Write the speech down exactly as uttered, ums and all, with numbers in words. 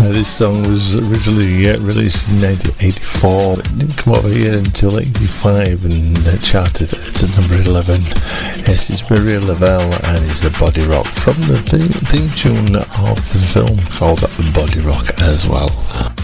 This song was originally uh, released in nineteen eighty-four. It didn't come over here until eighty-five and uh, charted at number eleven. Yes, it's Maria Lavelle and it's a Body Rock from the theme, theme tune of the film called Body Rock as well.